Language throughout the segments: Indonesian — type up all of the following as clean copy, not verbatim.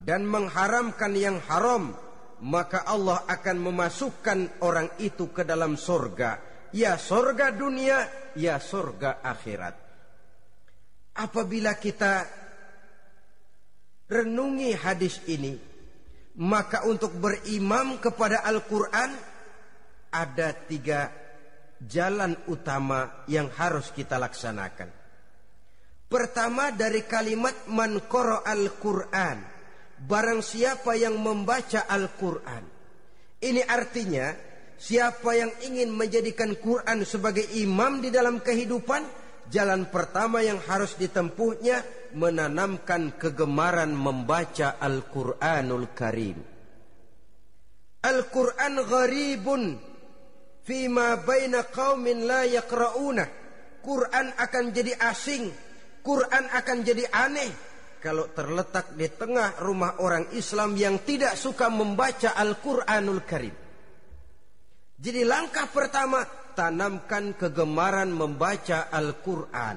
dan mengharamkan yang haram, maka Allah akan memasukkan orang itu ke dalam surga, ya surga dunia, ya surga akhirat. Apabila kita renungi hadis ini, maka untuk berimam kepada Al-Quran ada 3 jalan utama yang harus kita laksanakan. Pertama, dari kalimat man qara al-Quran, barang siapa yang membaca Al-Quran. Ini artinya siapa yang ingin menjadikan Quran sebagai imam di dalam kehidupan, jalan pertama yang harus ditempuhnya menanamkan kegemaran membaca Al-Quranul Karim. Al-Quran gharibun fima baina qaumin la yaqra'una. Quran akan jadi asing, Quran akan jadi aneh kalau terletak di tengah rumah orang Islam yang tidak suka membaca Al-Quranul Karim. Jadi langkah pertama, tanamkan kegemaran membaca Al-Quran.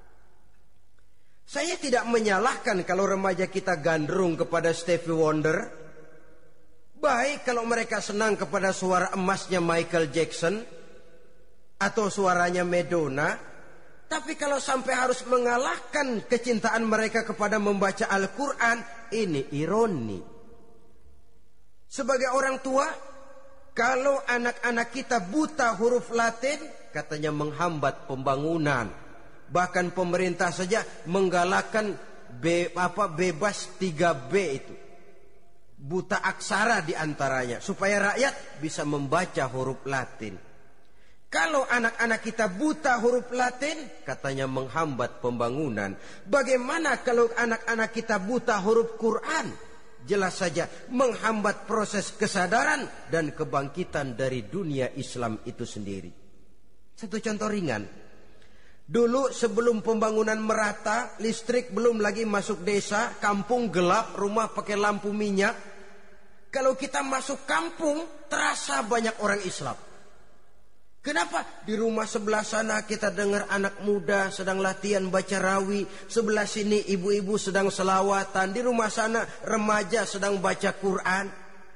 Saya tidak menyalahkan kalau remaja kita gandrung kepada Stevie Wonder. Baik kalau mereka senang kepada suara emasnya Michael Jackson atau suaranya Madonna. Tapi kalau sampai harus mengalahkan kecintaan mereka kepada membaca Al-Quran, ini ironi. Sebagai orang tua, kalau anak-anak kita buta huruf Latin, katanya menghambat pembangunan. Bahkan pemerintah saja menggalakkan bebas 3B itu. Buta aksara diantaranya, supaya rakyat bisa membaca huruf Latin. Kalau anak-anak kita buta huruf Latin, katanya menghambat pembangunan. Bagaimana kalau anak-anak kita buta huruf Quran? Jelas saja menghambat proses kesadaran dan kebangkitan dari dunia Islam itu sendiri. Satu contoh ringan. Dulu sebelum pembangunan merata, listrik belum lagi masuk desa, kampung gelap, rumah pakai lampu minyak. Kalau kita masuk kampung, terasa banyak orang Islam. Kenapa? Di rumah sebelah sana kita dengar anak muda sedang latihan baca rawi, sebelah sini ibu-ibu sedang selawatan, di rumah sana remaja sedang baca Quran.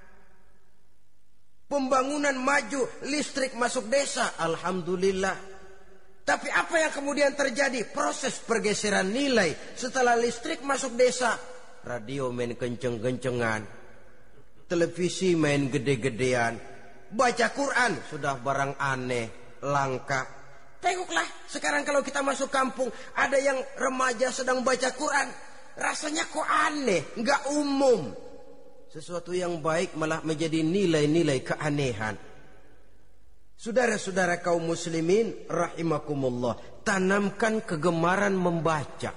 Pembangunan maju, listrik masuk desa, alhamdulillah. Tapi apa yang kemudian terjadi? Proses pergeseran nilai. Setelah listrik masuk desa, radio main kenceng-kencengan, televisi main gede-gedean, baca Quran sudah barang aneh, langka. Tengoklah sekarang kalau kita masuk kampung, ada yang remaja sedang baca Quran, rasanya kok aneh, nggak umum. Sesuatu yang baik malah menjadi nilai-nilai keanehan. Saudara-saudara kaum muslimin rahimakumullah, tanamkan kegemaran membaca.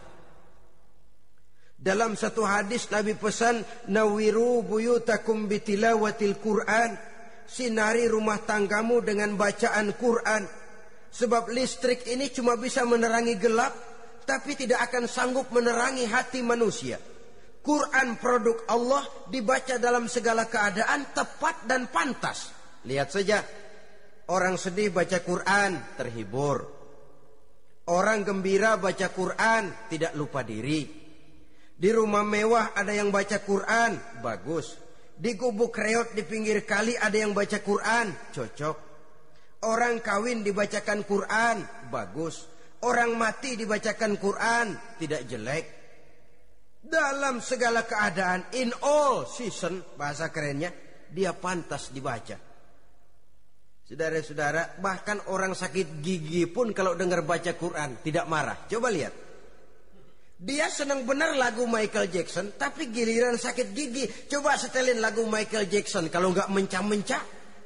Dalam satu hadis Nabi pesan, nawiru buyutakum bitilawatil Quran, sinari rumah tanggamu dengan bacaan Quran. Sebab listrik ini cuma bisa menerangi gelap, tapi tidak akan sanggup menerangi hati manusia. Quran produk Allah, dibaca dalam segala keadaan, tepat dan pantas. Lihat saja, orang sedih baca Quran, terhibur. Orang gembira baca Quran, tidak lupa diri. Di rumah mewah ada yang baca Quran, bagus. Di gubuk reot di pinggir kali ada yang baca Quran, cocok. Orang kawin dibacakan Quran, bagus. Orang mati dibacakan Quran, tidak jelek. Dalam segala keadaan, in all season, bahasa kerennya, dia pantas dibaca. Saudara-saudara, bahkan orang sakit gigi pun kalau dengar baca Quran tidak marah. Coba lihat. Dia senang benar lagu Michael Jackson, tapi giliran sakit gigi, coba setelin lagu Michael Jackson, kalau nggak mencah-mencah.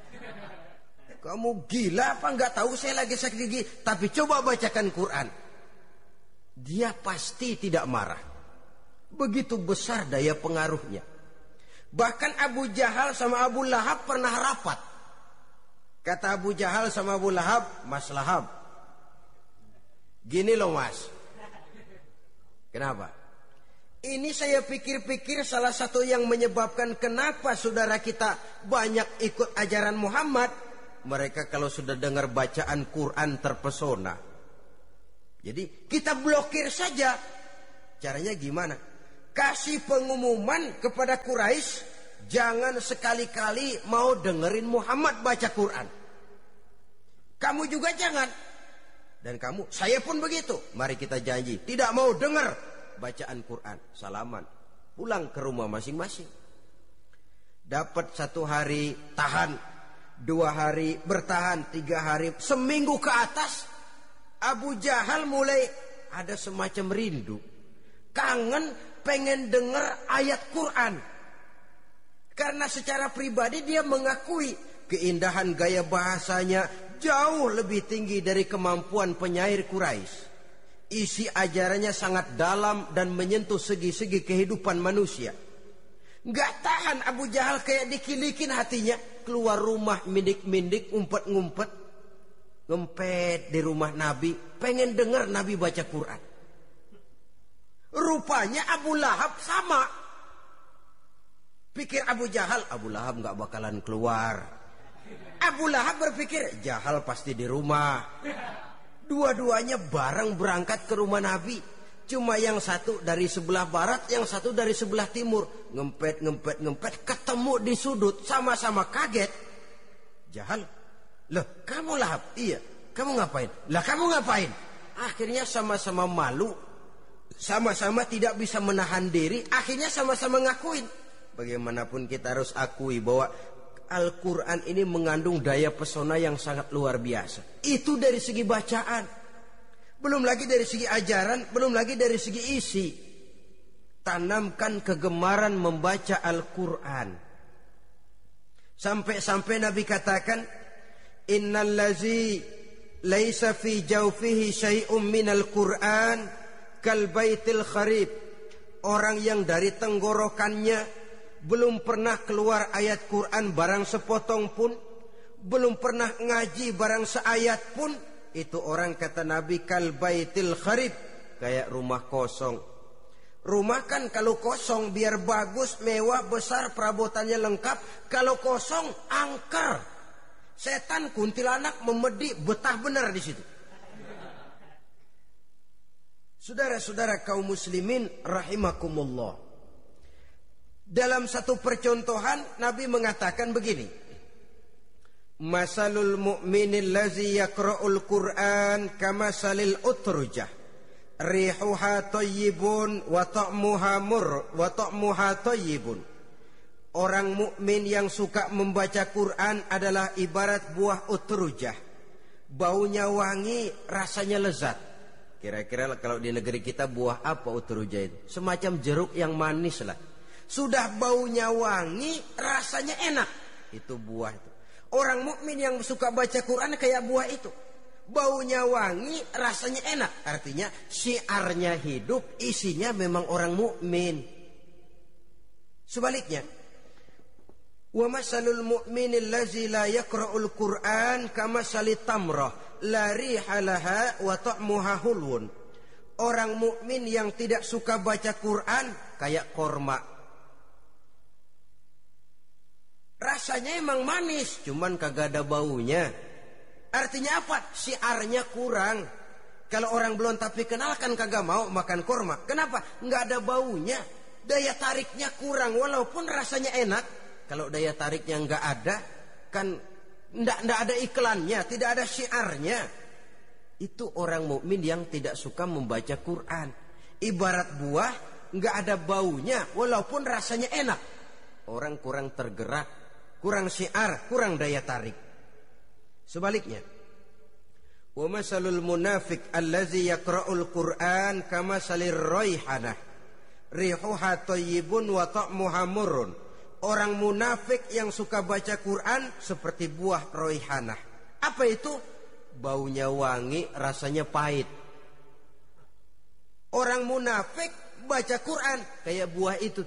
Kamu gila apa nggak tahu saya lagi sakit gigi, tapi coba bacakan Quran. Dia pasti tidak marah. Begitu besar daya pengaruhnya. Bahkan Abu Jahal sama Abu Lahab pernah rapat. Kata Abu Jahal sama Abu Lahab, Mas Lahab, gini loh mas. Kenapa? Ini saya pikir-pikir salah satu yang menyebabkan kenapa saudara kita banyak ikut ajaran Muhammad. Mereka kalau sudah dengar bacaan Quran terpesona. Jadi kita blokir saja. Caranya gimana? kasih pengumuman kepada Quraisy, jangan sekali-kali mau dengerin Muhammad baca Quran. Kamu juga jangan. Dan kamu, saya pun begitu. Mari kita janji, tidak mau dengar bacaan Quran. Salaman, pulang ke rumah masing-masing. Dapat 1 hari tahan, 2 hari bertahan, 3 hari, seminggu ke atas, Abu Jahal mulai ada semacam rindu, kangen, pengen dengar ayat Quran. Karena secara pribadi dia mengakui keindahan gaya bahasanya jauh lebih tinggi dari kemampuan penyair Quraisy. Isi ajarannya sangat dalam dan menyentuh segi-segi kehidupan manusia. Gak tahan Abu Jahal, kayak dikilikin hatinya. Keluar rumah mindik-mindik, ngumpet-ngumpet, ngempet di rumah Nabi, pengen dengar Nabi baca Quran. Rupanya Abu Lahab sama. Pikir Abu Jahal, Abu Lahab gak bakalan keluar. Abu Lahab berpikir, Jahal pasti di rumah. Dua-duanya bareng berangkat ke rumah Nabi. Cuma yang satu dari sebelah barat, yang satu dari sebelah timur. Ngempet, ketemu di sudut, sama-sama kaget. Jahal, loh kamu Lahab? Iya. Kamu ngapain? Lah kamu ngapain? Akhirnya sama-sama malu, sama-sama tidak bisa menahan diri. Akhirnya sama-sama ngakuin. Bagaimanapun kita harus akui bahwa Al-Quran ini mengandung daya pesona yang sangat luar biasa. Itu dari segi bacaan. Belum lagi dari segi ajaran, belum lagi dari segi isi. Tanamkan kegemaran membaca Al-Quran. Sampai-sampai Nabi katakan, Innal lazi laisa fi jawfihi syai'um minal Quran kal baitil kharib. Orang yang dari tenggorokannya belum pernah keluar ayat Quran barang sepotong pun, belum pernah ngaji barang seayat pun, itu orang, kata Nabi, kal baitil kharib, kayak rumah kosong. Rumah kan kalau kosong biar bagus, mewah, besar, perabotannya lengkap. Kalau kosong, angker. Setan, kuntilanak, memedi, betah benar di situ. Saudara-saudara kaum muslimin rahimakumullah. Dalam satu percontohan Nabi mengatakan begini. Masalul mu'minil lazi yaqra'ul Qur'an kamasalil utrujah rihuha thayyibun wa ta'muha thayyibun. Orang mukmin yang suka membaca Quran adalah ibarat buah utrujah. Baunya wangi, rasanya lezat. Kira-kira kalau di negeri kita buah apa utrujah itu? Semacam jeruk yang manis lah. Sudah baunya wangi, rasanya enak. Itu buah itu. Orang mukmin yang suka baca Quran kayak buah itu. Baunya wangi, rasanya enak. Artinya syiarnya hidup, isinya memang orang mukmin. Sebaliknya, wa masalul mu'minil lazi la yaqra'ul Qur'an kamasalit tamrah la riha laha wa ta'muha hulwun. Orang mukmin yang tidak suka baca Quran kayak korma. Rasanya emang manis, cuman kagak ada baunya. Artinya apa? Syiarnya kurang. Kalau orang belum tapi kenal kan kagak mau makan korma. Kenapa? Nggak ada baunya. Daya tariknya kurang, walaupun rasanya enak. Kalau daya tariknya nggak ada, kan nggak ada iklannya, tidak ada syiarnya. Itu orang mukmin yang tidak suka membaca Quran. Ibarat buah, nggak ada baunya, walaupun rasanya enak. Orang kurang tergerak, kurang syiar, kurang daya tarik. Sebaliknya, wa masalul munafiq allazi yaqra'ul Qur'an kamasalir raihanah rihuha thayyibun wa ta'muha murrun. Orang munafik yang suka baca Quran seperti buah raihanah. Apa itu? Baunya wangi, rasanya pahit. Orang munafik baca Quran kayak buah itu.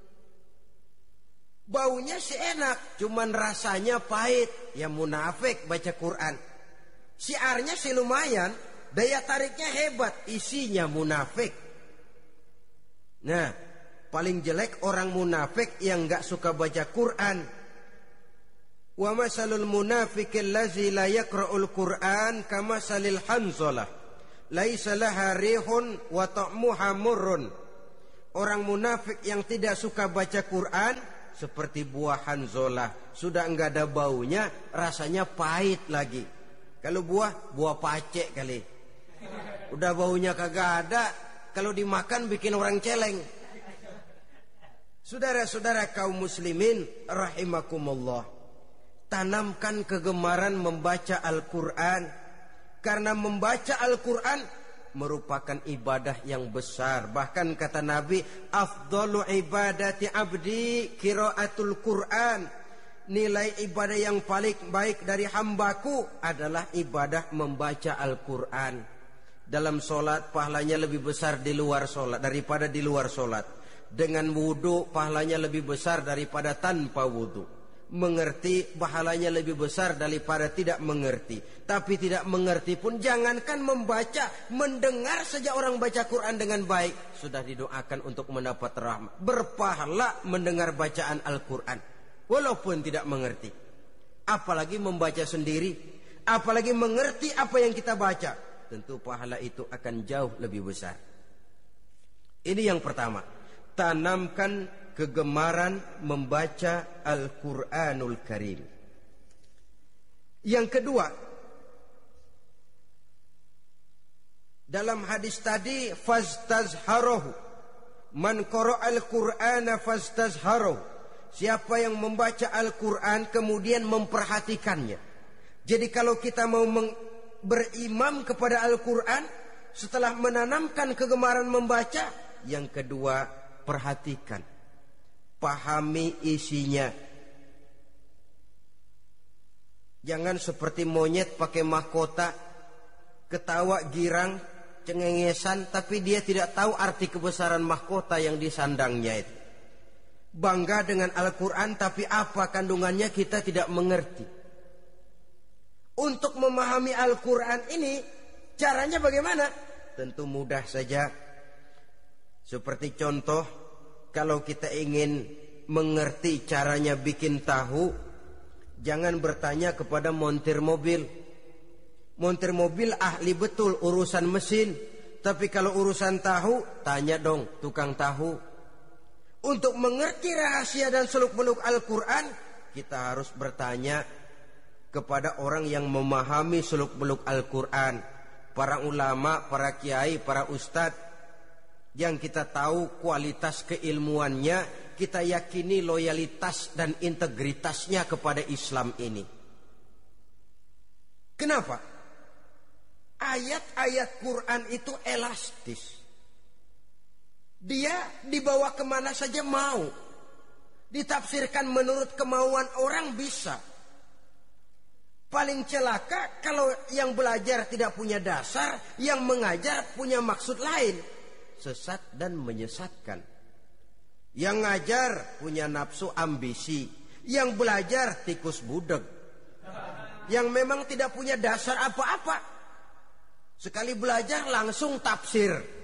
Baunya sih enak, cuman rasanya pahit. Ya munafik baca Quran. Syiarnya sih lumayan, daya tariknya hebat, isinya munafik. Nah, paling jelek orang munafik yang gak suka baca Quran. Wa masalul munafiqil lazi la yaqra'ul Quran kamasalil hanzalah laisa laha rihun wa ta'muha murrun. Orang munafik yang tidak suka baca Quran seperti buah hanzolah, sudah enggak ada baunya, rasanya pahit lagi. Kalau buah pacek kali. Udah baunya kagak ada, kalau dimakan bikin orang celeng. Saudara-saudara kaum muslimin rahimakumullah, tanamkan kegemaran membaca Al-Quran, karena membaca Al-Quran merupakan ibadah yang besar. Bahkan kata Nabi, afdalu ibadati abdi qiraatul Quran. Nilai ibadah yang paling baik dari hambaku adalah ibadah membaca Al-Quran. Dalam solat pahalanya lebih besar di luar solat daripada di luar solat. Dengan wudu pahalanya lebih besar daripada tanpa wudu. Mengerti pahalanya lebih besar daripada tidak mengerti. Tapi tidak mengerti pun jangankan membaca, mendengar saja orang baca Quran dengan baik sudah didoakan untuk mendapat rahmat. Berpahala mendengar bacaan Al-Quran walaupun tidak mengerti. Apalagi membaca sendiri, apalagi mengerti apa yang kita baca, tentu pahala itu akan jauh lebih besar. Ini yang pertama, tanamkan kegemaran membaca Al-Quranul Karim. Yang kedua, dalam hadis tadi, fastazharahu, man qara'al Qur'ana fastazharahu, siapa yang membaca Al-Quran kemudian memperhatikannya. Jadi kalau kita mau berimam kepada Al-Quran, setelah menanamkan kegemaran membaca, yang kedua, perhatikan, pahami isinya. Jangan seperti monyet pakai mahkota, ketawa girang, cengengesan, tapi dia tidak tahu arti kebesaran mahkota yang disandangnya itu. Bangga dengan Al-Quran, tapi apa kandungannya kita tidak mengerti. Untuk memahami Al-Quran ini, caranya bagaimana? Tentu mudah saja. Seperti contoh, kalau kita ingin mengerti caranya bikin tahu, jangan bertanya kepada montir mobil. Montir mobil ahli betul urusan mesin, tapi kalau urusan tahu, tanya dong tukang tahu. Untuk mengerti rahasia dan seluk-beluk Al-Quran, kita harus bertanya kepada orang yang memahami seluk-beluk Al-Quran, para ulama, para kiai, para ustadz, yang kita tahu kualitas keilmuannya, kita yakini loyalitas dan integritasnya kepada Islam ini. Kenapa? Ayat-ayat Quran itu elastis. Dia dibawa kemana saja mau. Ditafsirkan menurut kemauan orang bisa. Paling celaka kalau yang belajar tidak punya dasar, yang mengajar punya maksud lain. Sesat dan menyesatkan. Yang ngajar punya nafsu ambisi, yang belajar tikus budeg, yang memang tidak punya dasar apa-apa. Sekali belajar langsung tafsir.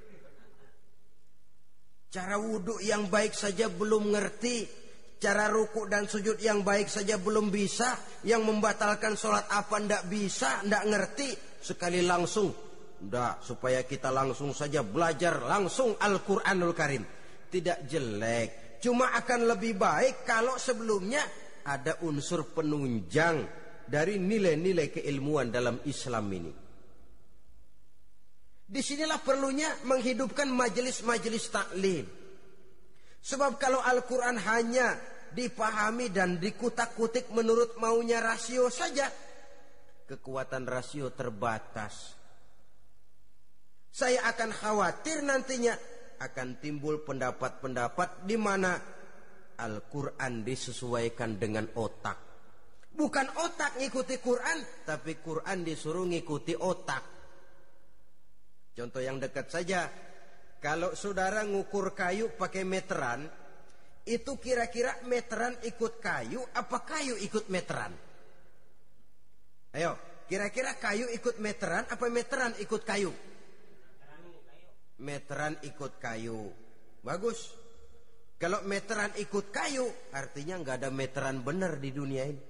Cara wudhu yang baik saja belum ngerti, cara ruku dan sujud yang baik saja belum bisa, yang membatalkan sholat apa ndak bisa, ndak ngerti. Sekali langsung, ndak, supaya kita langsung saja belajar langsung Al-Quranul Karim. Tidak jelek, cuma akan lebih baik kalau sebelumnya ada unsur penunjang dari nilai-nilai keilmuan dalam Islam ini. Disinilah perlunya menghidupkan majelis-majelis taklim. Sebab kalau Al-Quran hanya dipahami dan dikutak-kutik menurut maunya rasio saja, kekuatan rasio terbatas. Saya akan khawatir nantinya akan timbul pendapat-pendapat di mana Al-Quran disesuaikan dengan otak. Bukan otak ngikuti Quran, tapi Quran disuruh ngikuti otak. Contoh yang dekat saja, kalau saudara ngukur kayu pakai meteran, itu kira-kira meteran ikut kayu, apa kayu ikut meteran? Ayo, kira-kira kayu ikut meteran, apa meteran ikut kayu? Meteran ikut kayu. Bagus. Kalau meteran ikut kayu, artinya nggak ada meteran benar di dunia ini.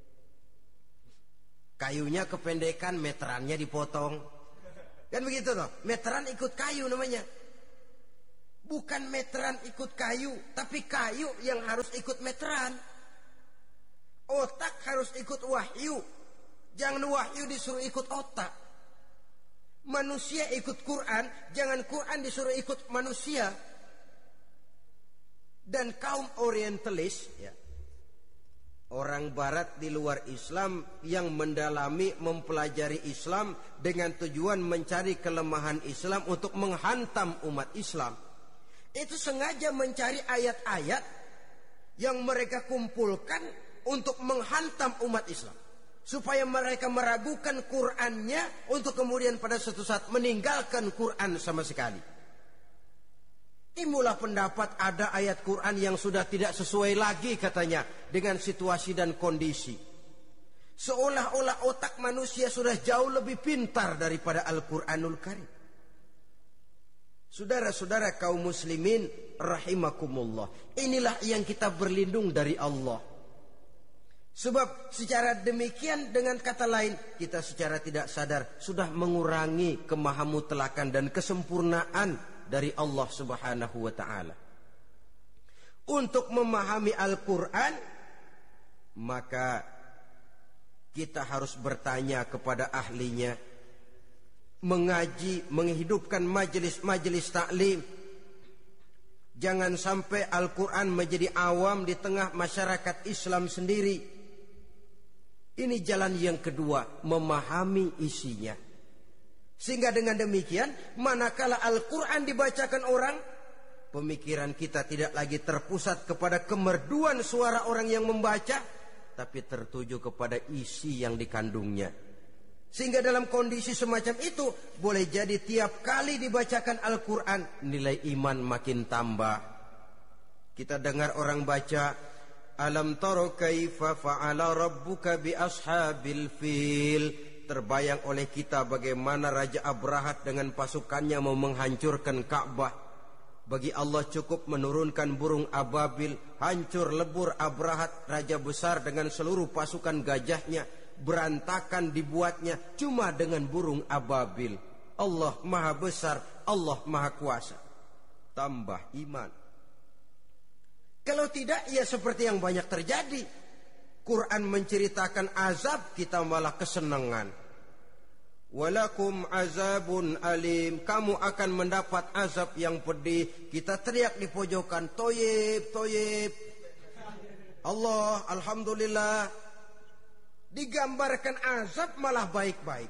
Kayunya kependekan, meterannya dipotong. Kan begitu loh, meteran ikut kayu namanya. Bukan meteran ikut kayu, tapi kayu yang harus ikut meteran. Otak harus ikut wahyu. Jangan wahyu disuruh ikut otak. Manusia ikut Quran, jangan Quran disuruh ikut manusia. Dan kaum orientalis, ya, orang barat di luar Islam yang mendalami, mempelajari Islam dengan tujuan mencari kelemahan Islam untuk menghantam umat Islam, itu sengaja mencari ayat-ayat yang mereka kumpulkan untuk menghantam umat Islam, supaya mereka meragukan Qur'annya untuk kemudian pada suatu saat meninggalkan Qur'an sama sekali. Timbullah pendapat ada ayat Qur'an yang sudah tidak sesuai lagi katanya dengan situasi dan kondisi. Seolah-olah otak manusia sudah jauh lebih pintar daripada Al-Qur'anul Karim. Saudara-saudara kaum muslimin rahimakumullah, inilah yang kita berlindung dari Allah. Sebab secara demikian, dengan kata lain, kita secara tidak sadar sudah mengurangi kemahamutlakan dan kesempurnaan dari Allah Subhanahu wa ta'ala. Untuk memahami Al-Quran, maka kita harus bertanya kepada ahlinya, mengaji, menghidupkan majelis-majelis taklim. Jangan sampai Al-Quran menjadi awam di tengah masyarakat Islam sendiri. Ini jalan yang kedua, memahami isinya. Sehingga dengan demikian, manakala Al-Quran dibacakan orang, pemikiran kita tidak lagi terpusat kepada kemerduan suara orang yang membaca, tapi tertuju kepada isi yang dikandungnya. Sehingga dalam kondisi semacam itu, boleh jadi tiap kali dibacakan Al-Quran, nilai iman makin tambah. Kita dengar orang baca, Alam taro kaifa fa'ala rabbuka bi ashabil fil. Terbayang oleh kita bagaimana Raja Abrahat dengan pasukannya mau menghancurkan Ka'bah. Bagi Allah cukup menurunkan burung ababil, hancur lebur Abrahat, raja besar dengan seluruh pasukan gajahnya, berantakan dibuatnya cuma dengan burung ababil. Allah maha besar, Allah maha kuasa. Tambah iman. Kalau tidak, ya seperti yang banyak terjadi. Quran menceritakan azab, kita malah kesenangan. Walakum azabun alim. Kamu akan mendapat azab yang pedih. Kita teriak di pojokan, toyib, toyib. Allah, alhamdulillah. Digambarkan azab malah baik-baik.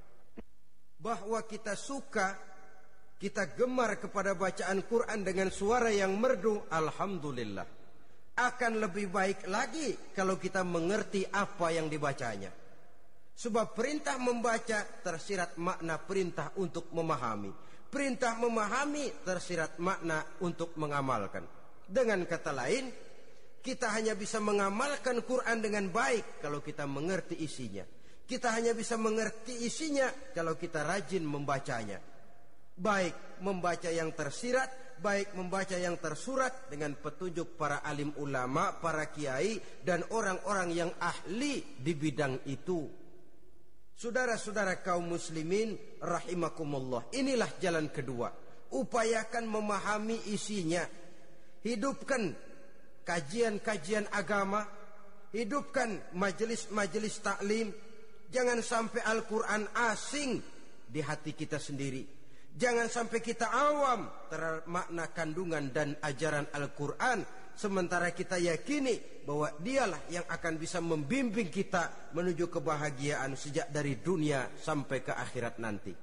Bahwa kita suka, kita gemar kepada bacaan Quran dengan suara yang merdu, alhamdulillah. Akan lebih baik lagi kalau kita mengerti apa yang dibacanya. Sebab perintah membaca tersirat makna perintah untuk memahami. Perintah memahami tersirat makna untuk mengamalkan. Dengan kata lain, kita hanya bisa mengamalkan Quran dengan baik kalau kita mengerti isinya. Kita hanya bisa mengerti isinya kalau kita rajin membacanya. Baik membaca yang tersirat, baik membaca yang tersurat dengan petunjuk para alim ulama, para kiai, dan orang-orang yang ahli di bidang itu. Saudara-saudara kaum muslimin rahimakumullah, inilah jalan kedua. Upayakan memahami isinya. Hidupkan kajian-kajian agama, hidupkan majelis-majelis taklim. Jangan sampai Al-Quran asing di hati kita sendiri. Jangan sampai kita awam terhadap makna kandungan dan ajaran Al-Quran, sementara kita yakini bahwa dialah yang akan bisa membimbing kita menuju kebahagiaan sejak dari dunia sampai ke akhirat nanti.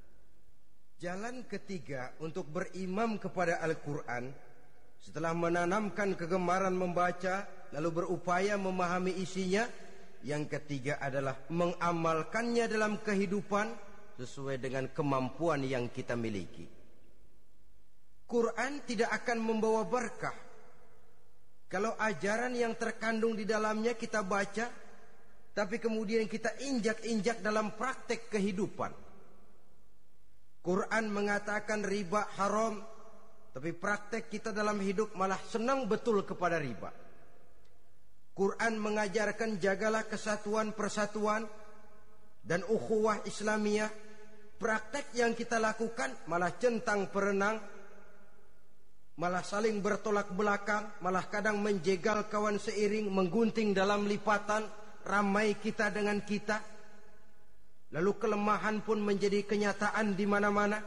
Jalan ketiga untuk berimam kepada Al-Quran, setelah menanamkan kegemaran membaca lalu berupaya memahami isinya, yang ketiga adalah mengamalkannya dalam kehidupan sesuai dengan kemampuan yang kita miliki. Quran tidak akan membawa berkah kalau ajaran yang terkandung di dalamnya kita baca, tapi kemudian kita injak-injak dalam praktek kehidupan. Quran mengatakan riba haram, tapi praktek kita dalam hidup malah senang betul kepada riba. Quran mengajarkan jagalah kesatuan persatuan dan ukhuwah Islamiyah. Praktek yang kita lakukan malah centang perenang. malah saling bertolak belakang, malah kadang menjegal kawan seiring, menggunting dalam lipatan, ramai kita dengan kita. Lalu kelemahan pun menjadi kenyataan di mana-mana.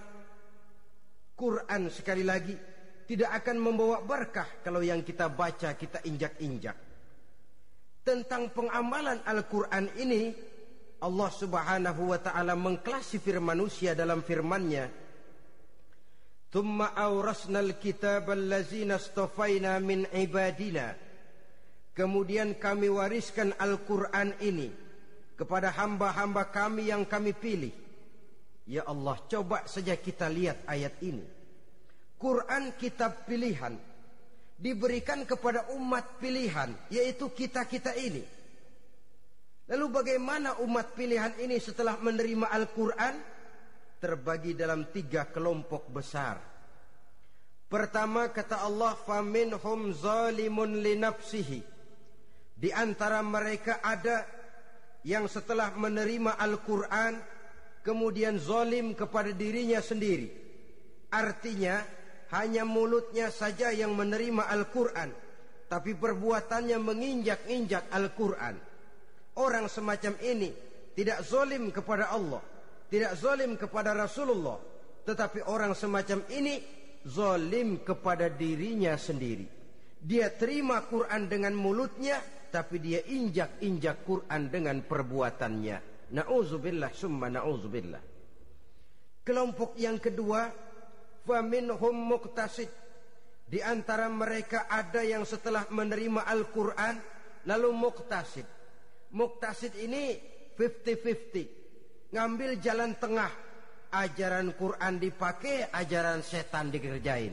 Quran sekali lagi tidak akan membawa berkah kalau yang kita baca kita injak-injak. Tentang pengamalan Al-Quran ini, Allah Subhanahu wa ta'ala mengklasifikasi manusia dalam firman-Nya, "Tsumma awrasnal kitaba allazina astafaina min ibadina." Kemudian kami wariskan Al-Quran ini kepada hamba-hamba kami yang kami pilih. Ya Allah, coba saja kita lihat ayat ini. Quran kitab pilihan, diberikan kepada umat pilihan, yaitu kita-kita ini. Lalu bagaimana umat pilihan ini setelah menerima Al-Quran? Terbagi dalam 3 kelompok besar. Pertama, kata Allah, "Faminhum zalimun linafsihi." Di antara mereka ada yang setelah menerima Al-Quran kemudian zalim kepada dirinya sendiri. Artinya hanya mulutnya saja yang menerima Al-Quran, tapi perbuatannya menginjak-injak Al-Quran. Orang semacam ini tidak zalim kepada Allah, tidak zalim kepada Rasulullah, tetapi orang semacam ini zalim kepada dirinya sendiri. Dia terima Quran dengan mulutnya, tapi dia injak-injak Quran dengan perbuatannya. Na'udzubillah summa na'udzubillah. Kelompok yang kedua, faminhum muqtasid. Di antara mereka ada yang setelah menerima Al-Quran lalu muqtasid. Muqtasid ini 50-50. Ngambil jalan tengah, ajaran Quran dipakai, ajaran setan dikerjain.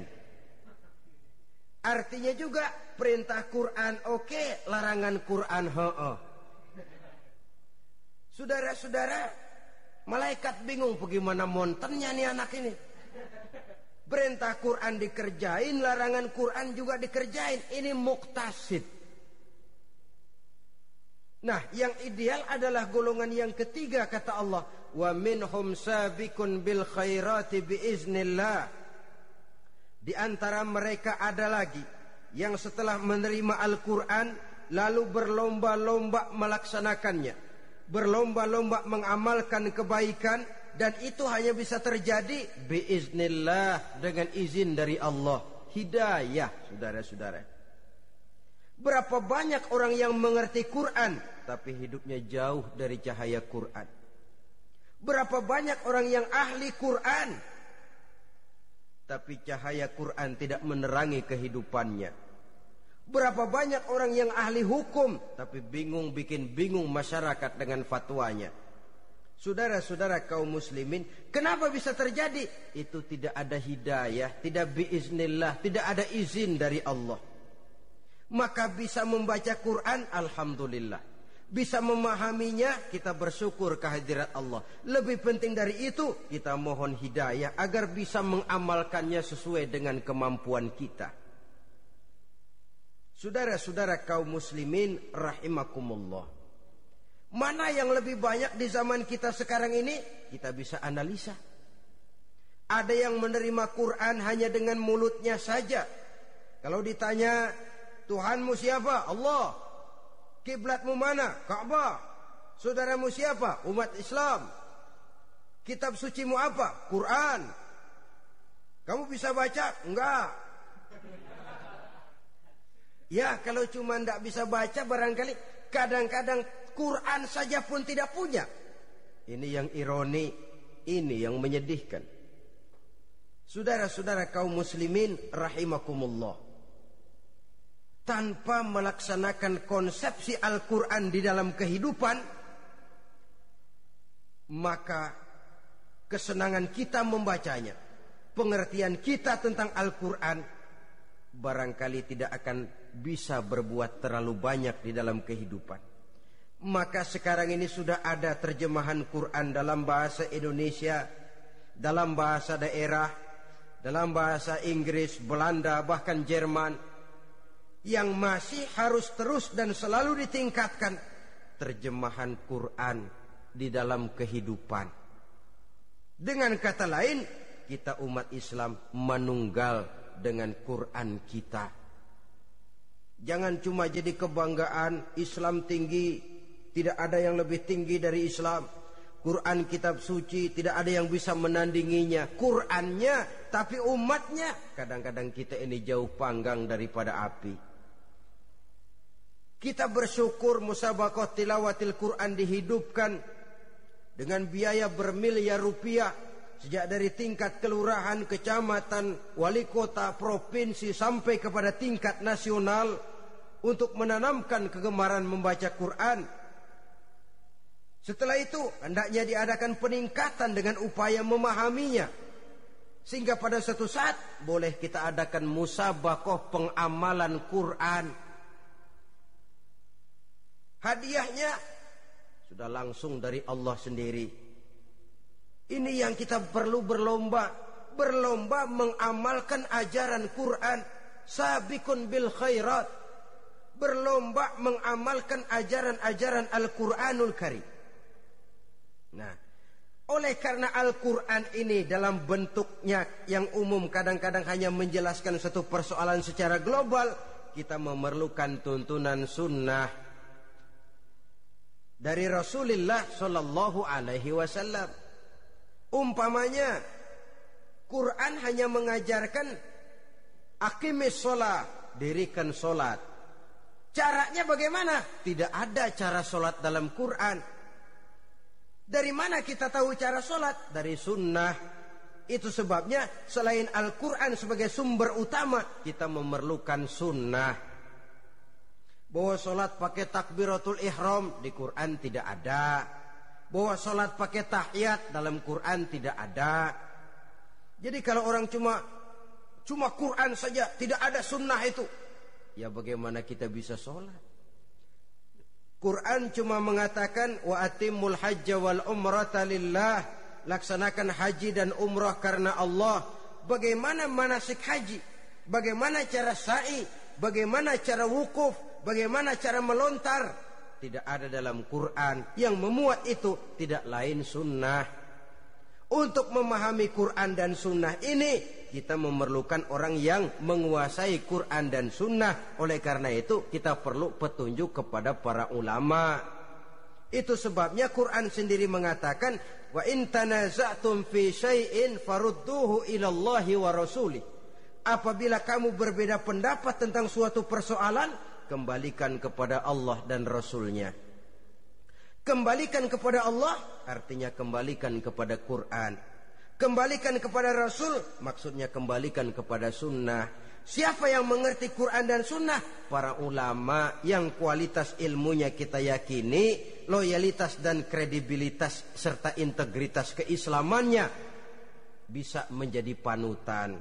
Artinya juga perintah Quran oke, larangan Quran heeh. Saudara-saudara, malaikat bingung bagaimana montennya nih anak ini. Perintah Quran dikerjain, larangan Quran juga dikerjain. Ini muqtasid. Nah, yang ideal adalah golongan yang ketiga, kata Allah, wa minhum sabiqun bil khairati biiznillah. Di antara mereka ada lagi yang setelah menerima Al-Quran lalu berlomba-lomba melaksanakannya, berlomba-lomba mengamalkan kebaikan, dan itu hanya bisa terjadi biiznillah, dengan izin dari Allah. Hidayah, saudara-saudara. Berapa banyak orang yang mengerti Quran tapi hidupnya jauh dari cahaya Quran. Berapa banyak orang yang ahli Quran tapi cahaya Quran tidak menerangi kehidupannya. Berapa banyak orang yang ahli hukum tapi bikin bingung masyarakat dengan fatwanya. Saudara-saudara kaum muslimin, kenapa bisa terjadi? Itu tidak ada hidayah, tidak biiznillah, tidak ada izin dari Allah. Maka bisa membaca Quran, alhamdulillah. Bisa memahaminya, kita bersyukur kehadirat Allah. Lebih penting dari itu, kita mohon hidayah agar bisa mengamalkannya sesuai dengan kemampuan kita. Saudara-saudara kaum muslimin rahimakumullah, mana yang lebih banyak di zaman kita sekarang ini? Kita bisa analisa. Ada yang menerima Quran hanya dengan mulutnya saja. Kalau ditanya, Tuhanmu siapa? Allah. Kiblatmu mana? Ka'bah. Saudaramu siapa? Umat Islam. Kitab sucimu apa? Quran. Kamu bisa baca? Enggak. Ya, kalau cuma tidak bisa baca, barangkali kadang-kadang Quran saja pun tidak punya. Ini yang ironi, ini yang menyedihkan. Saudara-saudara kaum muslimin rahimakumullah, tanpa melaksanakan konsepsi Al-Quran di dalam kehidupan, maka kesenangan kita membacanya, pengertian kita tentang Al-Quran, barangkali tidak akan bisa berbuat terlalu banyak di dalam kehidupan. Maka sekarang ini sudah ada terjemahan Quran dalam bahasa Indonesia, dalam bahasa daerah, dalam bahasa Inggris, Belanda, bahkan Jerman. Yang masih harus terus dan selalu ditingkatkan, terjemahan Quran di dalam kehidupan. Dengan kata lain, kita umat Islam menunggal dengan Quran kita. Jangan cuma jadi kebanggaan Islam tinggi, tidak ada yang lebih tinggi dari Islam. Quran kitab suci, tidak ada yang bisa menandinginya. Qurannya, tapi umatnya kadang-kadang kita ini jauh panggang daripada api. Kita bersyukur musabaqah tilawatil Quran dihidupkan dengan biaya bermiliar rupiah, sejak dari tingkat kelurahan, kecamatan, wali kota, provinsi sampai kepada tingkat nasional, untuk menanamkan kegemaran membaca Quran. Setelah itu hendaknya diadakan peningkatan dengan upaya memahaminya, sehingga pada suatu saat boleh kita adakan musabaqah pengamalan Quran. Hadiahnya sudah langsung dari Allah sendiri. Ini yang kita perlu berlomba mengamalkan ajaran Quran. Sabiqun bil khairat, berlomba mengamalkan ajaran-ajaran Al-Quranul Karim. Nah, oleh karena Al-Quran ini dalam bentuknya yang umum kadang-kadang hanya menjelaskan satu persoalan secara global, kita memerlukan tuntunan sunnah dari Rasulullah Shallallahu Alaihi Wasallam. Umpamanya Quran hanya mengajarkan aqimis sholat, dirikan sholat. Caranya bagaimana? Tidak ada cara sholat dalam Quran. Dari mana kita tahu cara sholat? Dari sunnah. Itu sebabnya selain Al-Quran sebagai sumber utama, kita memerlukan sunnah. Bahwa sholat pakai takbiratul ihram di Quran tidak ada. Bahwa sholat pakai tahiyat dalam Quran tidak ada. Jadi kalau orang cuma Quran saja, tidak ada sunnah itu, ya bagaimana kita bisa sholat? Quran cuma mengatakan wa atimul hajja wal umrata lillah, laksanakan haji dan umrah karena Allah. Bagaimana manasik haji? Bagaimana cara sa'i? Bagaimana cara wukuf? Bagaimana cara melontar? Tidak ada dalam Quran. Yang memuat itu tidak lain sunnah. Untuk memahami Quran dan sunnah ini, kita memerlukan orang yang menguasai Quran dan sunnah. Oleh karena itu kita perlu petunjuk kepada para ulama. Itu sebabnya Quran sendiri mengatakan wa in tanaza'tum fi syai'in farudduhu ila Allahi wa rasulih. Apabila kamu berbeda pendapat tentang suatu persoalan, kembalikan kepada Allah dan Rasulnya. Kembalikan kepada Allah artinya kembalikan kepada Quran. Kembalikan kepada Rasul maksudnya kembalikan kepada sunnah. Siapa yang mengerti Quran dan sunnah? Para ulama yang kualitas ilmunya kita yakini, loyalitas dan kredibilitas serta integritas keislamannya bisa menjadi panutan.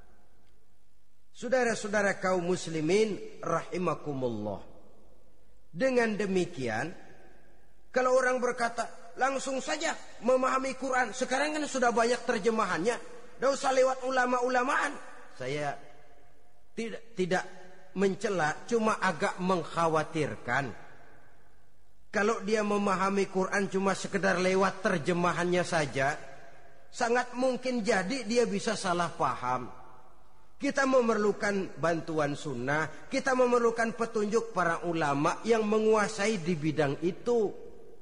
Saudara-saudara kaum muslimin rahimakumullah. Dengan demikian, kalau orang berkata langsung saja memahami Quran, sekarang kan sudah banyak terjemahannya, tidak usah lewat ulama-ulamaan. Saya tidak mencela, cuma agak mengkhawatirkan kalau dia memahami Quran cuma sekedar lewat terjemahannya saja, sangat mungkin jadi dia bisa salah paham. Kita memerlukan bantuan sunnah, kita memerlukan petunjuk para ulama yang menguasai di bidang itu.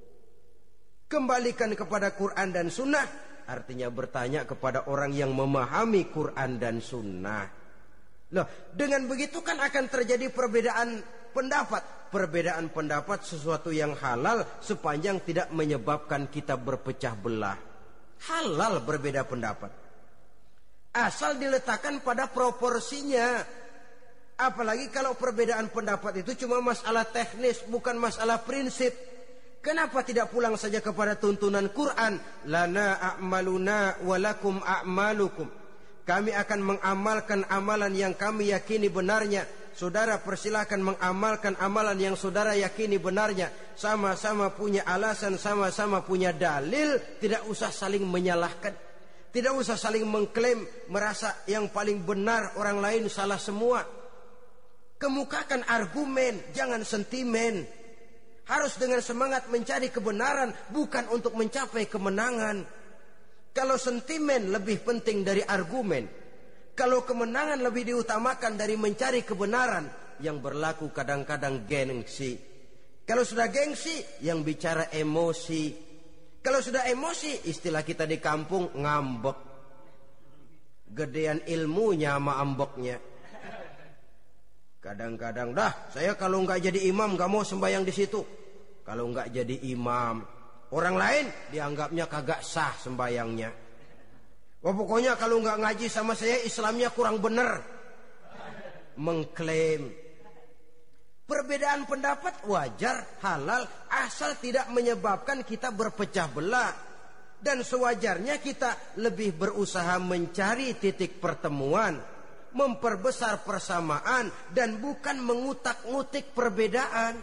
Kembalikan kepada Quran dan sunnah artinya bertanya kepada orang yang memahami Quran dan sunnah. Loh, dengan begitu kan akan terjadi perbedaan pendapat. Perbedaan pendapat sesuatu yang halal sepanjang tidak menyebabkan kita berpecah belah. Halal berbeda pendapat, asal diletakkan pada proporsinya. Apalagi kalau perbedaan pendapat itu cuma masalah teknis, bukan masalah prinsip. Kenapa tidak pulang saja kepada tuntunan Quran? Lana a'maluna walakum a'malukum. Kami akan mengamalkan amalan yang kami yakini benarnya. Saudara persilakan mengamalkan amalan yang saudara yakini benarnya. Sama-sama punya alasan, sama-sama punya dalil. Tidak usah saling menyalahkan. Tidak usah saling mengklaim merasa yang paling benar, orang lain salah semua. Kemukakan argumen, jangan sentimen. Harus dengan semangat mencari kebenaran, bukan untuk mencapai kemenangan. Kalau sentimen lebih penting dari argumen, Kalau kemenangan lebih diutamakan dari mencari kebenaran, yang berlaku kadang-kadang gengsi. Kalau sudah gengsi, yang bicara emosi. Kalau sudah emosi, istilah kita di kampung, ngambek. Gedean ilmunya sama ambeknya. Kadang-kadang, saya kalau nggak jadi imam nggak mau sembahyang di situ. Kalau nggak jadi imam, orang lain dianggapnya kagak sah sembahyangnya. Pokoknya kalau nggak ngaji sama saya, Islamnya kurang bener. Mengklaim. Perbedaan pendapat wajar, halal, asal tidak menyebabkan kita berpecah belah. Dan sewajarnya kita lebih berusaha mencari titik pertemuan, memperbesar persamaan, dan bukan mengutak-ngutik perbedaan.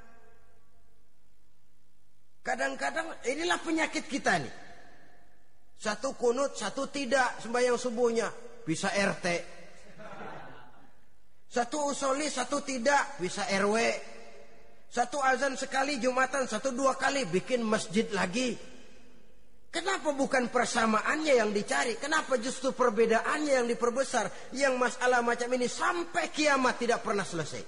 Kadang-kadang inilah penyakit kita nih. Satu kunut, satu tidak sembahyang subuhnya, bisa RT. Satu usoli, satu tidak, bisa RW. Satu azan sekali Jumatan, satu 2 kali, bikin masjid lagi. Kenapa bukan persamaannya yang dicari? Kenapa justru perbedaannya yang diperbesar? Yang masalah macam ini sampai kiamat tidak pernah selesai.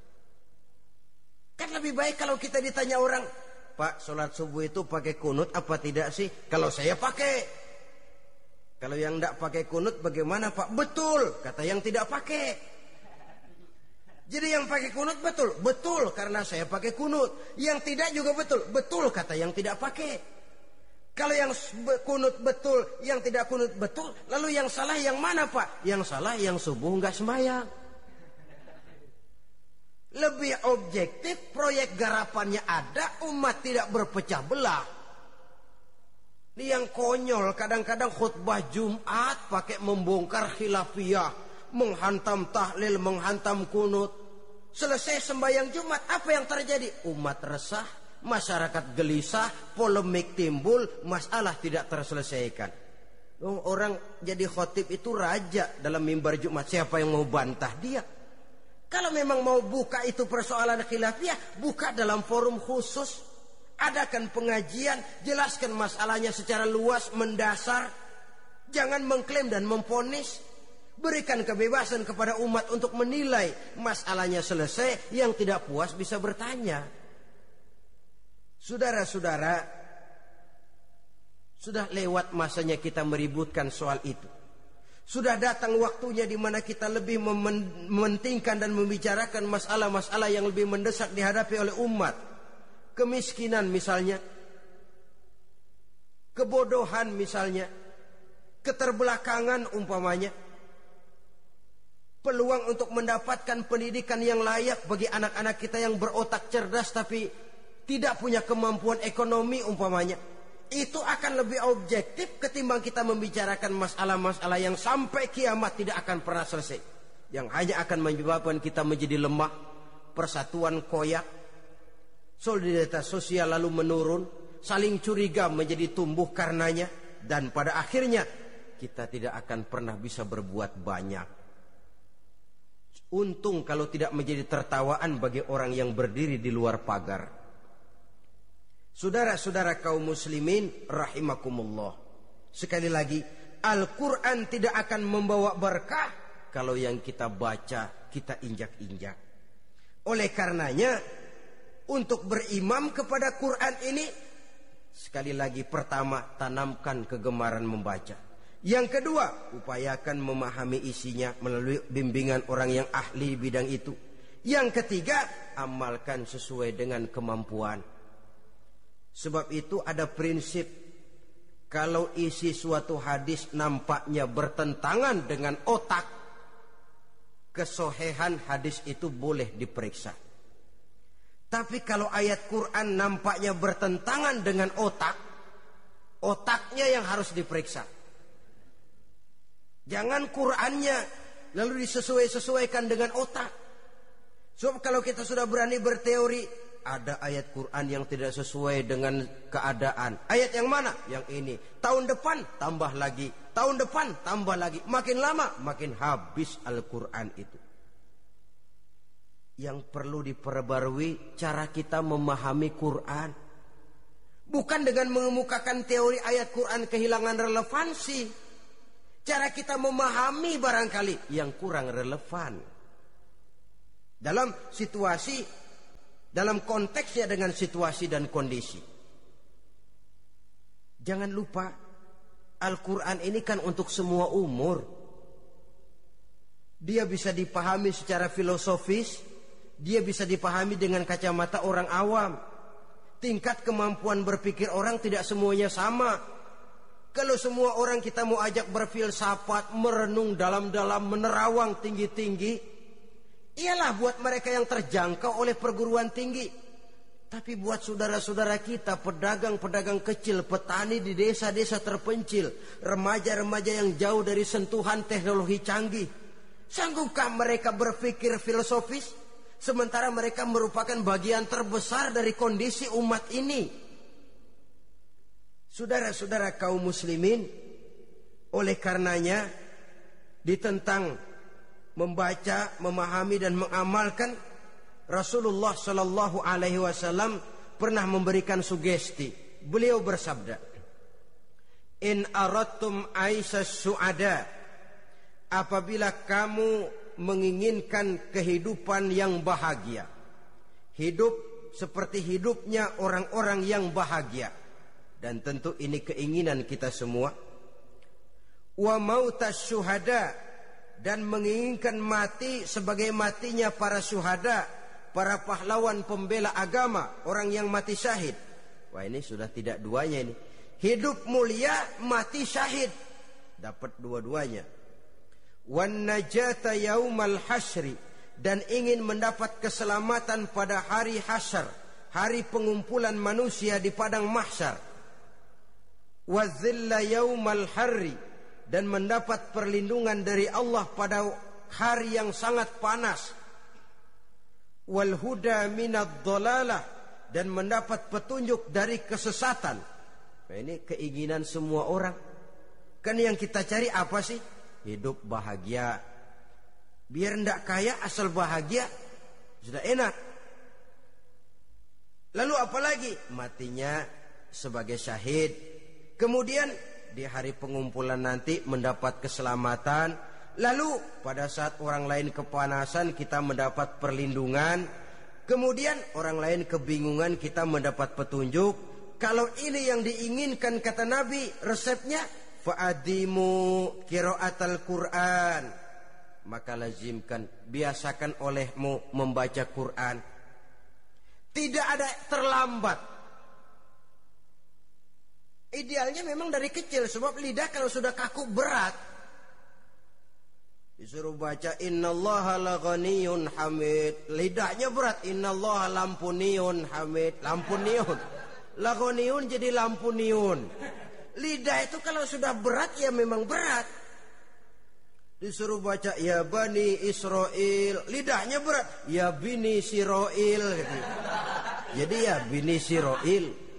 Kan lebih baik kalau kita ditanya orang, Pak, sholat subuh itu pakai kunut apa tidak sih? Kalau saya pakai. Kalau yang tidak pakai kunut bagaimana Pak? Betul, kata yang tidak pakai. Jadi yang pakai kunut betul, betul karena saya pakai kunut. Yang tidak juga betul, betul kata yang tidak pakai. Kalau yang kunut betul, yang tidak kunut betul, lalu yang salah yang mana Pak? Yang salah yang subuh nggak sembahyang. Lebih objektif, proyek garapannya ada, umat tidak berpecah belah. Ini yang konyol, kadang-kadang khutbah Jumat pakai membongkar khilafiyah, menghantam tahlil, menghantam kunut. Selesai sembahyang Jumat, apa yang terjadi? Umat resah, masyarakat gelisah, polemik timbul, masalah tidak terselesaikan. Orang jadi khotib itu raja dalam mimbar Jumat, siapa yang mau bantah dia? Kalau memang mau buka itu persoalan khilafiyah, buka dalam forum khusus. Adakan pengajian, jelaskan masalahnya secara luas, mendasar. Jangan mengklaim dan memponis. Berikan kebebasan kepada umat untuk menilai. Masalahnya selesai, yang tidak puas bisa bertanya. Saudara-saudara, sudah lewat masanya kita meributkan soal itu. Sudah datang waktunya di mana kita lebih mementingkan dan membicarakan masalah-masalah yang lebih mendesak dihadapi oleh umat. Kemiskinan misalnya, kebodohan misalnya, keterbelakangan umpamanya, peluang untuk mendapatkan pendidikan yang layak bagi anak-anak kita yang berotak cerdas tapi tidak punya kemampuan ekonomi umpamanya. Itu akan lebih objektif ketimbang kita membicarakan masalah-masalah yang sampai kiamat tidak akan pernah selesai, yang hanya akan menyebabkan kita menjadi lemah, persatuan koyak, solidaritas sosial lalu menurun, saling curiga menjadi tumbuh karenanya, dan pada akhirnya kita tidak akan pernah bisa berbuat banyak. Untung kalau tidak menjadi tertawaan bagi orang yang berdiri di luar pagar. Saudara-saudara kaum muslimin rahimakumullah. Sekali lagi, Al-Quran tidak akan membawa berkah kalau yang kita baca kita injak-injak. Oleh karenanya, untuk berimam kepada Quran ini, sekali lagi, pertama, tanamkan kegemaran membaca. Yang kedua, upayakan memahami isinya melalui bimbingan orang yang ahli bidang itu. Yang ketiga, amalkan sesuai dengan kemampuan. Sebab itu ada prinsip, kalau isi suatu hadis nampaknya bertentangan dengan otak, kesohihan hadis itu boleh diperiksa. Tapi kalau ayat Quran nampaknya bertentangan dengan otak, otaknya yang harus diperiksa. Jangan Qurannya lalu disesuaikan dengan otak. Sebab kalau kita sudah berani berteori, ada ayat Quran yang tidak sesuai dengan keadaan. Ayat yang mana? Yang ini. Tahun depan tambah lagi. Tahun depan tambah lagi. Makin lama makin habis Al-Quran itu. Yang perlu diperbarui cara kita memahami Quran. Bukan dengan mengemukakan teori ayat Quran kehilangan relevansi. Cara kita memahami barangkali yang kurang relevan. Dalam situasi, dalam konteksnya dengan situasi dan kondisi. Jangan lupa, Al-Quran ini kan untuk semua umur. Dia bisa dipahami secara filosofis, dia bisa dipahami dengan kacamata orang awam. Tingkat kemampuan berpikir orang tidak semuanya sama. Kalau semua orang kita mau ajak berfilsafat, merenung dalam-dalam, menerawang tinggi-tinggi, ialah buat mereka yang terjangkau oleh perguruan tinggi. Tapi buat saudara-saudara kita, pedagang-pedagang kecil, petani di desa-desa terpencil, remaja-remaja yang jauh dari sentuhan teknologi canggih, sanggupkah mereka berpikir filosofis? Sementara mereka merupakan bagian terbesar dari kondisi umat ini. Saudara-saudara kaum muslimin, oleh karenanya ditentang membaca, memahami dan mengamalkan, Rasulullah Shallallahu Alaihi Wasallam pernah memberikan sugesti. Beliau bersabda, "In aradtum aisha su'ada," apabila kamu menginginkan kehidupan yang bahagia, hidup seperti hidupnya orang-orang yang bahagia. Dan tentu ini keinginan kita semua. Wa mautas syuhada, dan menginginkan mati sebagai matinya para syuhada, para pahlawan pembela agama, orang yang mati syahid. Wah, ini sudah tidak duanya ini. Hidup mulia, mati syahid. Dapat dua-duanya. Wan najata yaumal hasyri, dan ingin mendapat keselamatan pada hari hasyar, hari pengumpulan manusia di padang mahsyar. Wazilla yaumal harri, dan mendapat perlindungan dari Allah pada hari yang sangat panas. Wal huda minad dhalalah, dan mendapat petunjuk dari kesesatan. Nah, ini keinginan semua orang. Kan yang kita cari apa sih? Hidup bahagia. Biar ndak kaya, asal bahagia sudah enak. Lalu apalagi? Matinya sebagai syahid. Kemudian di hari pengumpulan nanti mendapat keselamatan. Lalu pada saat orang lain kepanasan, kita mendapat perlindungan. Kemudian orang lain kebingungan, kita mendapat petunjuk. Kalau ini yang diinginkan, kata Nabi, resepnya fa'adimu qiraatal Quran, maka lazimkan, biasakan olehmu membaca Quran. Tidak ada terlambat. Idealnya memang dari kecil, sebab lidah kalau sudah kaku berat. Disuruh baca innallaha laghaniyun hamid, lidahnya berat. Innallaha lampuniyun hamid, lampuniyun. Laghaniyun jadi lampuniyun. Lidah itu kalau sudah berat ya memang berat. Disuruh baca ya bani Israel, lidahnya berat. Ya bini Siroil gitu. Jadi ya bini Siroil.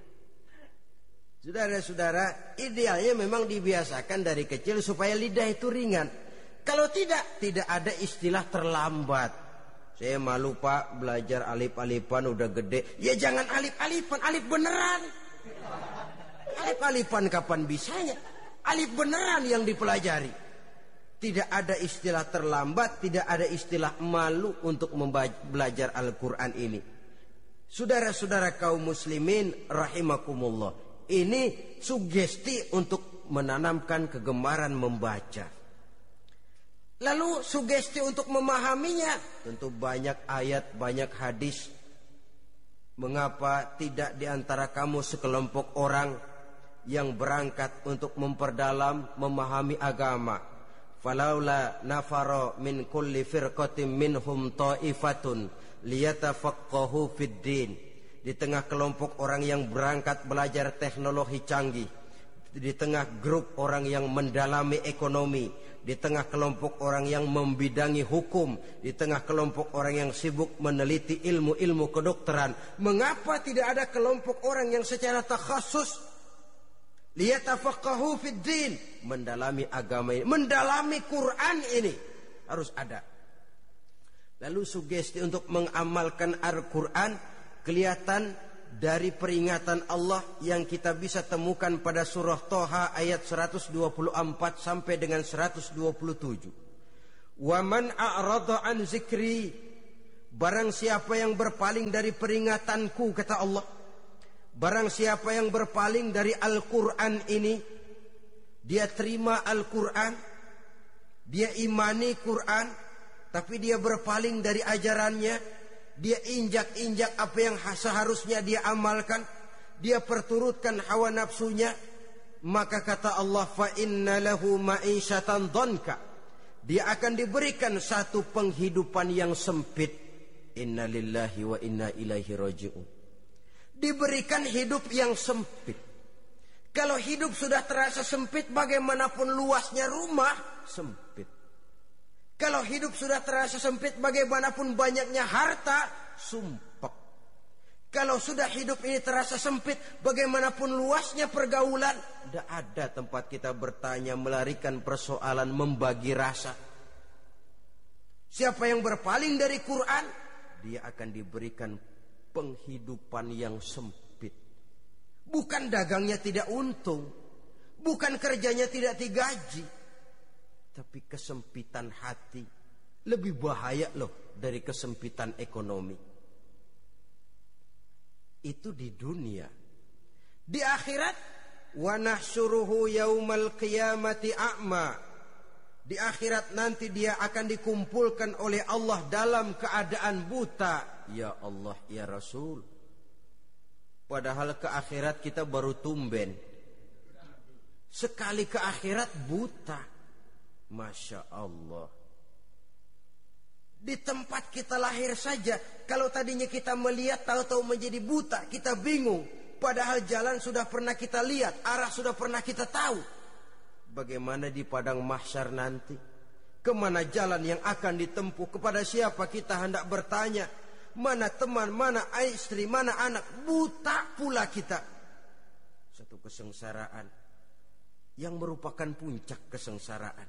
Saudara-saudara, idealnya memang dibiasakan dari kecil supaya lidah itu ringan. Kalau tidak ada istilah terlambat. Saya malu pak, belajar alif-alifan udah gede. Ya jangan alif-alifan, alif beneran. Alif-alifan kapan bisanya? Alif beneran yang dipelajari. Tidak ada istilah terlambat, tidak ada istilah malu untuk belajar Al-Quran ini. Saudara-saudara kaum muslimin rahimakumullah. Ini sugesti untuk menanamkan kegemaran membaca. Lalu sugesti untuk memahaminya, tentu banyak ayat, banyak hadis. Mengapa tidak di antara kamu sekelompok orang yang berangkat untuk memperdalam, memahami agama? Falaula nafara min kulli firqatin minhum ta'ifatun liyatafaqahu fid din. Di tengah kelompok orang yang berangkat belajar teknologi canggih, di tengah grup orang yang mendalami ekonomi, di tengah kelompok orang yang membidangi hukum, di tengah kelompok orang yang sibuk meneliti ilmu-ilmu kedokteran, mengapa tidak ada kelompok orang yang secara takhasus liyatafaqahu fid din, mendalami agama ini, mendalami Quran ini? Harus ada. Lalu sugesti untuk mengamalkan Al-Quran kelihatan dari peringatan Allah yang kita bisa temukan pada surah Toha ayat 124 sampai dengan 127. Wa man a'rada an zikri, barang siapa yang berpaling dari peringatanku, kata Allah, barang siapa yang berpaling dari Al-Quran ini, dia terima Al-Quran, dia imani Quran, tapi dia berpaling dari ajarannya, dia injak-injak apa yang seharusnya dia amalkan, dia perturutkan hawa nafsunya, maka kata Allah, fa inna lahu ma'isyatan dhanka, dia akan diberikan satu penghidupan yang sempit. Inna lillahi wa inna ilaihi raji'un. Diberikan hidup yang sempit. Kalau hidup sudah terasa sempit, bagaimanapun luasnya rumah, sempit. Kalau hidup sudah terasa sempit, bagaimanapun banyaknya harta, sumpek. Kalau sudah hidup ini terasa sempit, bagaimanapun luasnya pergaulan, tidak ada tempat kita bertanya, melarikan persoalan, membagi rasa. Siapa yang berpaling dari Quran, dia akan diberikan penghidupan yang sempit. Bukan dagangnya tidak untung, bukan kerjanya tidak digaji, tapi kesempitan hati lebih bahaya loh dari kesempitan ekonomi. Itu di dunia. Di akhirat, wa nahsyuruhu yaumal qiyamati a'ma. Di akhirat nanti dia akan dikumpulkan oleh Allah dalam keadaan buta. Ya Allah, ya Rasul. Padahal ke akhirat kita baru tumben. Sekali ke akhirat buta. Masya Allah. Di tempat kita lahir saja, kalau tadinya kita melihat, tahu-tahu menjadi buta, kita bingung. Padahal jalan sudah pernah kita lihat, arah sudah pernah kita tahu. Bagaimana di padang mahsyar nanti? Kemana jalan yang akan ditempuh? Kepada siapa kita hendak bertanya? Mana teman, mana istri, mana anak? Buta pula kita. Satu kesengsaraan yang merupakan puncak kesengsaraan.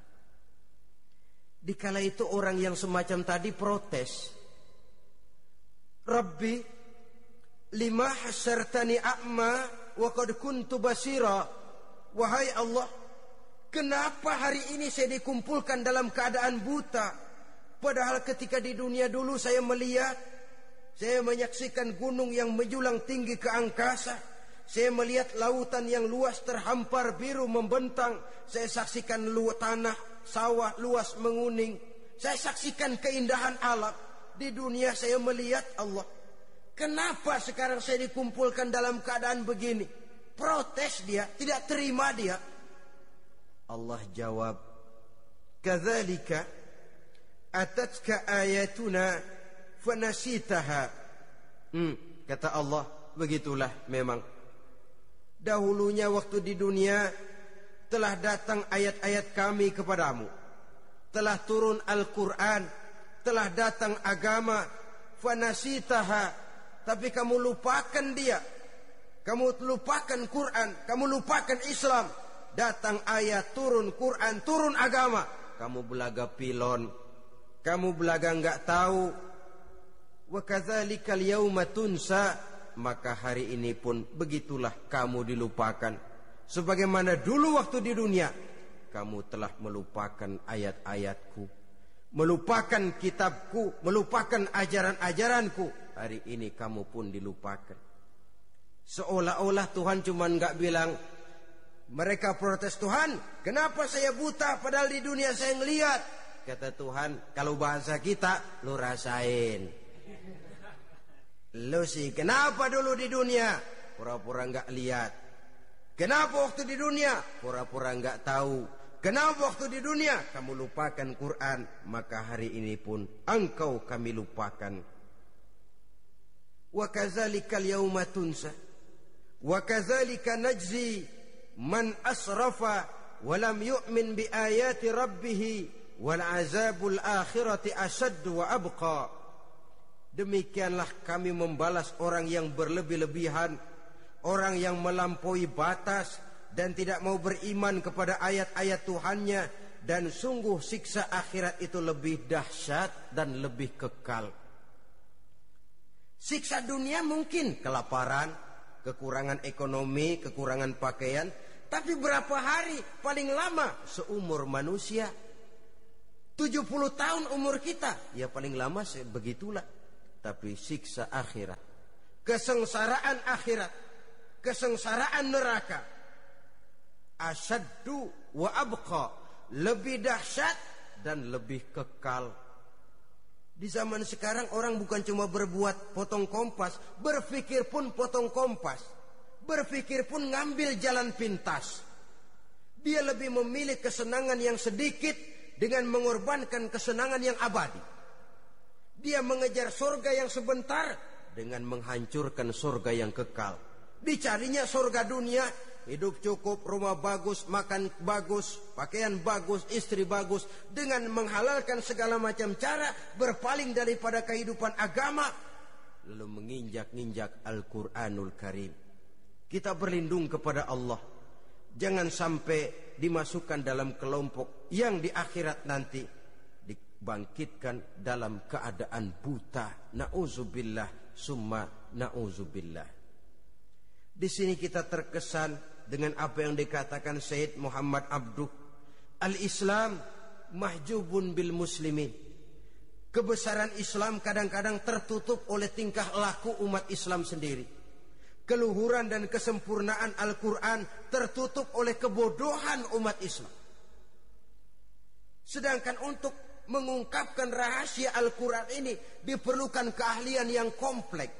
Dikala itu orang yang semacam tadi protes, Rabbi, lima hasyartani a'ma wa qad kuntu basira. Wahai Allah, kenapa hari ini saya dikumpulkan dalam keadaan buta? Padahal ketika di dunia dulu saya melihat, saya menyaksikan gunung yang menjulang tinggi ke angkasa. Saya melihat lautan yang luas terhampar biru membentang. Saya saksikan tanah, sawah luas menguning. Saya saksikan keindahan alam. Di dunia saya melihat Allah. Kenapa sekarang saya dikumpulkan dalam keadaan begini? Protes dia, tidak terima dia. Allah jawab, kadzalika atatka ayatuna fanasitaha. Kata Allah, begitulah memang. Dahulunya waktu di dunia telah datang ayat-ayat kami kepadamu, telah turun Al-Quran, telah datang agama, fanasitaha, tapi kamu lupakan dia, kamu lupakan Quran, kamu lupakan Islam. Datang ayat, turun Quran, turun agama, kamu belaga pilon, kamu belaga enggak tahu. Wa kadzalikal yauma tunsa, maka hari ini pun begitulah kamu dilupakan. Sebagaimana dulu waktu di dunia kamu telah melupakan ayat-ayatku, melupakan kitabku, melupakan ajaran-ajaranku. Hari ini kamu pun dilupakan. Seolah-olah Tuhan cuma enggak bilang, mereka protes, Tuhan kenapa saya buta padahal di dunia saya ngelihat. Kata Tuhan, kalau bahasa kita, lu rasain. Lu sih kenapa dulu di dunia pura-pura enggak lihat? Kenapa waktu di dunia pura-pura enggak tahu? Kenapa waktu di dunia kamu lupakan Quran? Maka hari ini pun engkau kami lupakan. Wa kadzalikal yauma tunsa wa kadzalika najzi man asrafa wa lam yu'min bi ayati rabbih wal azabul akhirati ashaddu wa abqa. Demikianlah kami membalas orang yang berlebih-lebihan, orang yang melampaui batas dan tidak mau beriman kepada ayat-ayat Tuhannya, dan sungguh siksa akhirat itu lebih dahsyat dan lebih kekal. Siksa dunia mungkin kelaparan, kekurangan ekonomi, kekurangan pakaian. Tapi berapa hari paling lama seumur manusia? 70 tahun umur kita. Ya paling lama begitulah. Tapi siksa akhirat, kesengsaraan akhirat, kesengsaraan neraka, asyaddu wa abqa, lebih dahsyat dan lebih kekal. Di zaman sekarang orang bukan cuma berbuat potong kompas, berpikir pun potong kompas, berpikir pun ngambil jalan pintas. Dia lebih memilih kesenangan yang sedikit dengan mengorbankan kesenangan yang abadi. Dia mengejar surga yang sebentar dengan menghancurkan surga yang kekal. Dicarinya surga dunia, hidup cukup, rumah bagus, makan bagus, pakaian bagus, istri bagus, dengan menghalalkan segala macam cara, berpaling daripada kehidupan agama, lalu menginjak-injak Al-Quranul Karim. Kita berlindung kepada Allah, jangan sampai dimasukkan dalam kelompok yang di akhirat nanti dibangkitkan dalam keadaan buta. Na'udzubillah summa na'udzubillah. Di sini kita terkesan dengan apa yang dikatakan Sayyid Muhammad Abduh, al-Islam mahjubun bil muslimin. Kebesaran Islam kadang-kadang tertutup oleh tingkah laku umat Islam sendiri. Keluhuran dan kesempurnaan Al-Quran tertutup oleh kebodohan umat Islam. Sedangkan untuk mengungkapkan rahasia Al-Quran ini diperlukan keahlian yang kompleks.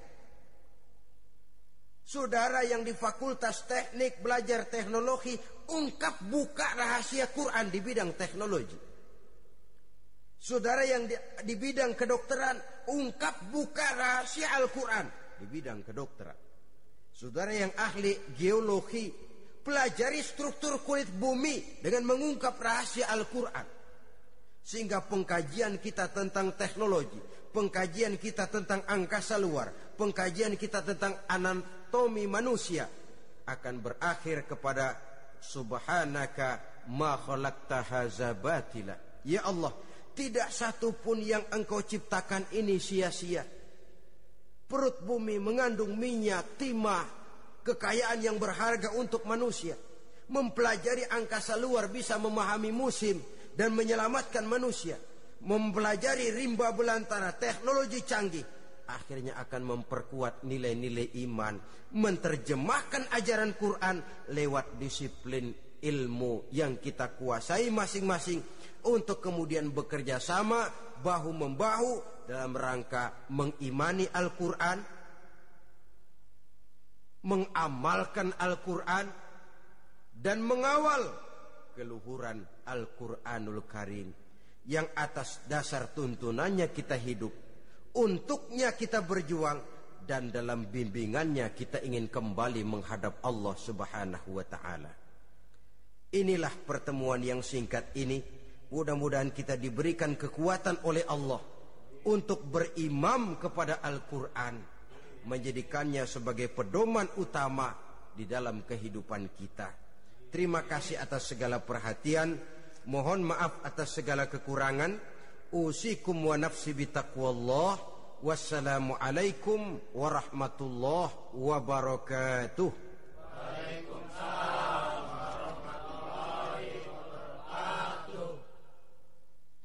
Saudara yang di fakultas teknik belajar teknologi, ungkap buka rahasia Quran di bidang teknologi. Saudara yang di bidang kedokteran, ungkap buka rahasia Al-Quran di bidang kedokteran. Saudara yang ahli geologi, pelajari struktur kulit bumi dengan mengungkap rahasia Al-Quran. Sehingga pengkajian kita tentang teknologi, pengkajian kita tentang angkasa luar, pengkajian kita tentang anatomi manusia akan berakhir kepada subhanaka ma khalaqta hadza batila. Ya Allah, tidak satu pun yang Engkau ciptakan ini sia-sia. Perut bumi mengandung minyak, timah, kekayaan yang berharga untuk manusia. Mempelajari angkasa luar bisa memahami musim dan menyelamatkan manusia. Mempelajari rimba belantara, teknologi canggih, akhirnya akan memperkuat nilai-nilai iman. Menerjemahkan ajaran Quran lewat disiplin ilmu yang kita kuasai masing-masing, untuk kemudian bekerja sama bahu-membahu dalam rangka mengimani Al-Quran, mengamalkan Al-Quran, dan mengawal keluhuran Al-Quranul Karim yang atas dasar tuntunannya kita hidup, untuknya kita berjuang, dan dalam bimbingannya kita ingin kembali menghadap Allah Subhanahu wa ta'ala. Inilah pertemuan yang singkat ini. Mudah-mudahan kita diberikan kekuatan oleh Allah untuk berimam kepada Al-Quran, menjadikannya sebagai pedoman utama di dalam kehidupan kita. Terima kasih atas segala perhatian. Mohon maaf atas segala kekurangan. Usikum wa nafsi bitaqwallah. Wassalamualaikum warahmatullahi wabarakatuh.